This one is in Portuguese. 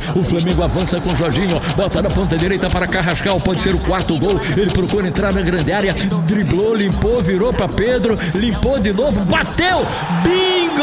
O Flamengo avança com o Jorginho, bota na ponta direita para Carrascal, pode ser o quarto gol. Ele procura entrar na grande área, driblou, limpou, virou para Pedro, limpou de novo, bateu, bingo!